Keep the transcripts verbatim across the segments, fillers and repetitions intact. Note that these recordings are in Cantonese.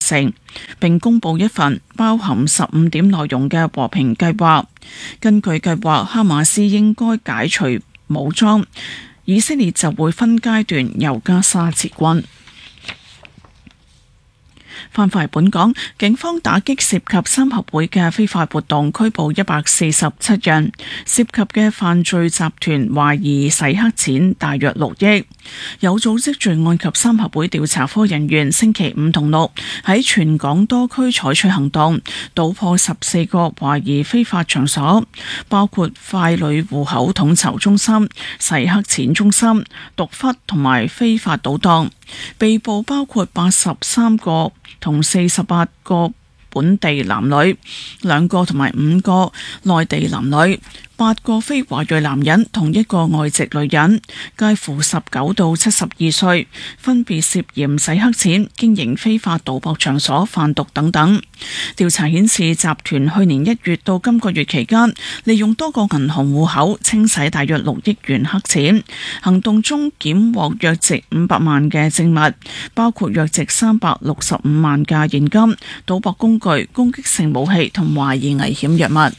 成，並公布一份包含十五點內容嘅和平計劃。根據計劃，哈馬斯應該解除武裝，以色列就會分階段由加沙撤軍。翻返嚟本港，警方打擊涉及三合會嘅非法活動，拘捕一百四十七人，涉及嘅犯罪集團懷疑洗黑錢大約六億。有組織罪案及三合會調查科人員星期五同六喺全港多區採取行動，搗破十四個懷疑非法場所，包括傀儡戶口統籌中心、洗黑錢中心、毒窟同埋非法賭檔。被捕包括八十三個同四十八個本地男女，兩個同埋五個內地男女，八個非華裔男人同一個外籍女人，介乎十九到七十二歲，分別涉嫌洗黑錢、經營非法賭博場所、販毒等等。調查顯示，集團去年一月到今個月期間，利用多個銀行戶口清洗大約六億元黑錢。行動中檢獲約值五百萬嘅證物，包括約值三百六十五萬嘅現金、賭博工具、攻擊性武器同懷疑危險藥物。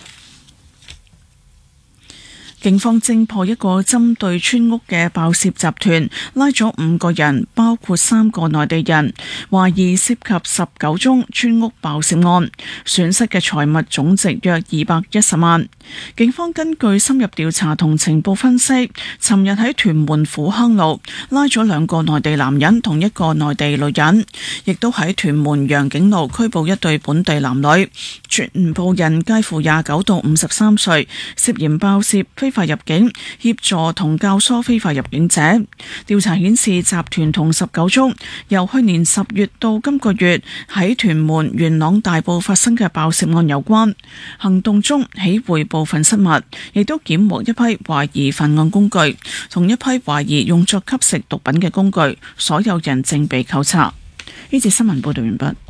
警方偵破一個針對村屋嘅爆竊集團，拉咗五個人，包括三個內地人，懷疑涉及十九宗村屋爆竊案，損失嘅財物總值約二百一十萬。警方根據深入調查同情報分析，尋日喺屯門虎坑路拉咗兩個內地男人同一個內地女人，亦都喺屯門陽景路拘捕一對本地男女，全部人介乎廿九到五十三歲，涉嫌爆竊、非法入境、協助同教唆非法入境者。調查顯示，集團同十九宗由去年十月到今個月喺屯門、元朗、大埔發生嘅爆竊案有關。行動中起回部分失物，亦都檢獲一批懷疑犯案工具，同一批懷疑用作吸食毒品嘅工具。所有人正被扣查。呢節新聞報道完畢。